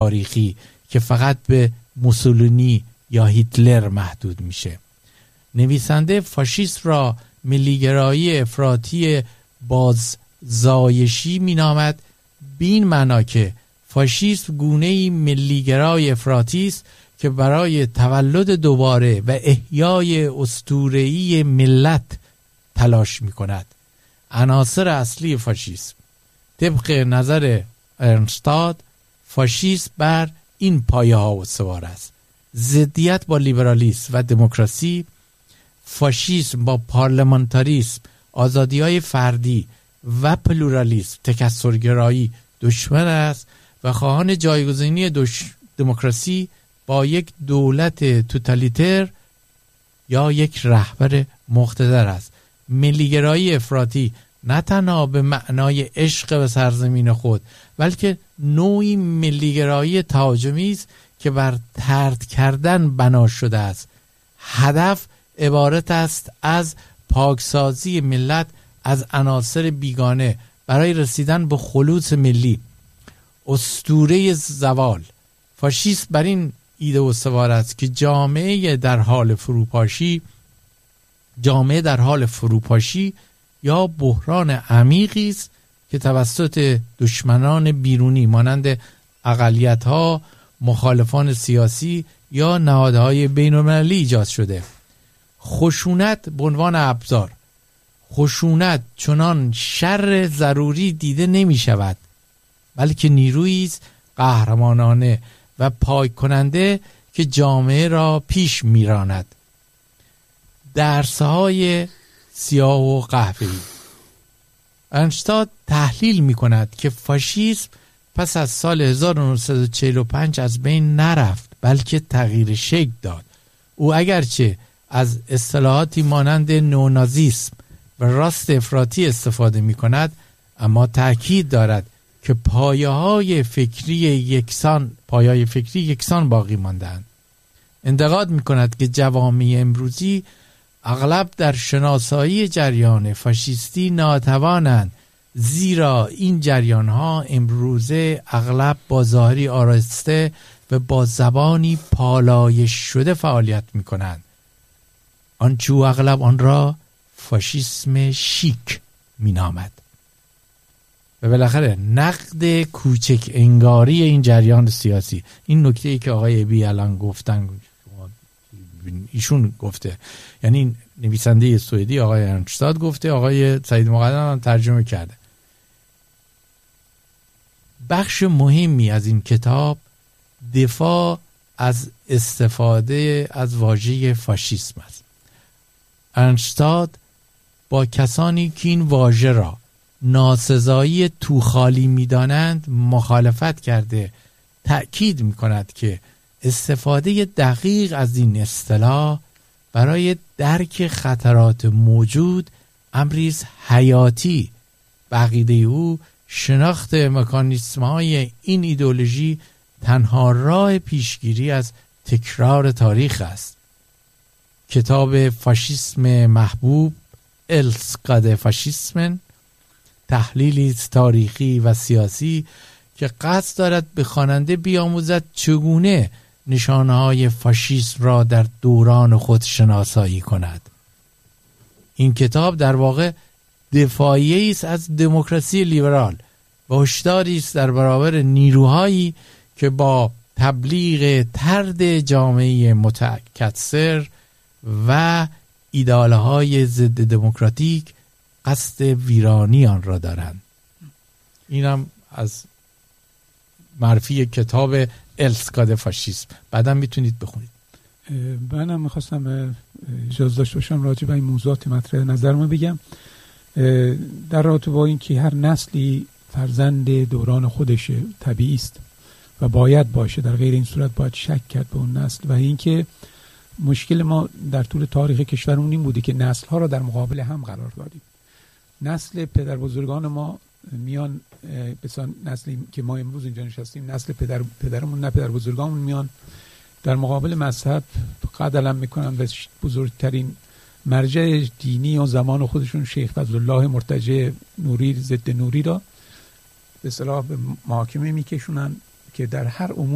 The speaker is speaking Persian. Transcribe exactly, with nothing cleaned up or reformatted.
تاریخی که فقط به موسولینی یا هیتلر محدود میشه. نویسنده فاشیست را ملیگرایی افراطی باززایشی مینامد، بین معنا که فاشیسم گونه‌ای ملیگرای افراطی است که برای تولد دوباره و احیای اسطوره‌ای ملت تلاش می‌کند. عناصر اصلی فاشیسم طبق نظر ارنستاد، فاشیسم بر این پایه‌ها استوار است: ضدیت با لیبرالیسم و دموکراسی، فاشیسم با پارلمانتاریسم، آزادی‌های فردی و پلورالیسم، تکثرگرایی دشمن است و خواهان جایگزینی دش... دموکراسی با یک دولت توتالیتر یا یک رهبر مقتدر است. ملیگرایی افراطی نه تنها به معنای عشق به سرزمین خود، بلکه نوعی ملیگرایی تهاجمی است که بر طرد کردن بنا شده است. هدف عبارت است از پاکسازی ملت از عناصر بیگانه برای رسیدن به خلوص ملی، اسطوره زوال. فاشیسم بر این ایده استوار است که جامعه در حال فروپاشی جامعه در حال فروپاشی یا بحران عمیقی است که توسط دشمنان بیرونی مانند اقلیت‌ها، مخالفان سیاسی یا نهادهای بین‌المللی ایجاد شده. خشونت به عنوان ابزار. خشونت چنان شر ضروری دیده نمی شود، بلکه نیرویی است قهرمانانه و پاک کننده که جامعه را پیش میراند. درس‌های سیاه و قهوه‌ای. ارنستاد تحلیل می کند که فاشیسم پس از سال هزار و نهصد و چهل و پنج از بین نرفت، بلکه تغییر شکل داد. او اگرچه از اصطلاحاتی مانند نونازیسم و راست افراطی استفاده می کند، اما تأکید دارد که پایه‌های فکری یکسان پایه‌های فکری یکسان باقی مانده‌اند. انتقاد می کند که جوامع امروزی اغلب در شناسایی جریان فاشیستی ناتوانند، زیرا این جریان‌ها امروزه اغلب با ظاهری آراسته و با زبانی پالایش شده فعالیت می‌کنند. آنچه او اغلب آن را فاشیسم شیک می‌نامد. و بالاخره نقد کوچک انگاری این جریان سیاسی. این نکته‌ای که آقای ابی الان گفتن، ایشون گفته، یعنی نویسنده سوئدی آقای ارنستاد گفته، آقای سعید مقدم هم ترجمه کرده. بخش مهمی از این کتاب دفاع از استفاده از واژه فاشیسم است. ارنستاد با کسانی که این واژه را ناسزایی توخالی می‌دانند مخالفت کرده. تأکید می‌کند که استفاده دقیق از این اصطلاح برای درک خطرات موجود امری است حیاتی. به عقیده او شناخت مکانیسم‌های این ایدئولوژی تنها راه پیشگیری از تکرار تاریخ است. کتاب فاشیسم محبوب، السکاد فاشیسمن، تحلیلی تاریخی و سیاسی که قصد دارد به خواننده بیاموزد چگونه نشانه‌های فاشیسم را در دوران خود شناسایی کند. این کتاب در واقع دفاعیه است از دموکراسی لیبرال و هشداری است در برابر نیروهایی که با تبلیغ طرد جامعه متکثر و ایدئال‌های ضد دموکراتیک قصد ویرانی آن را دارند. اینم از معرفی کتاب السکاد فاشیسم. بعدا میتونید بخونید. منم میخواستم اجازه داشته باشم راجع به این موضوعات مطرح نظرمو بگم. در رابطه با این که هر نسلی فرزند دوران خودشه، طبیعی است و باید باشه، در غیر این صورت باید شک کرد به اون نسل. و اینکه مشکل ما در طول تاریخ کشورمون این بوده که نسل‌ها را در مقابل هم قرار دادیم. نسل پدر بزرگان ما میان، مثلا نسلی که ما امروز اینجا نشستیم، نسل پدر پدرمون نه پدر بزرگامون میان در مقابل مذهب قدلم میکنن و بزرگترین مرجع دینی و زمان خودشون شیخ فضلالله مرتجع نوری ضد نوری را به اصطلاح به محاکمه میکشونن که در هر امور